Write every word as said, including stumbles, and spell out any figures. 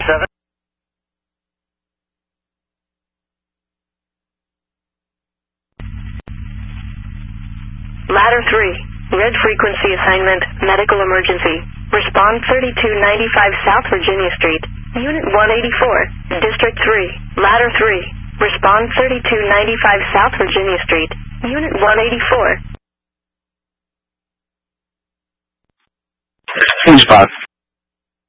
seven. Ladder three, red frequency assignment, medical emergency. Respond thirty-two ninety-five South Virginia Street, Unit one eighty-four, District three. Ladder three, respond thirty-two ninety-five South Virginia Street, Unit one eighty-four. Change five.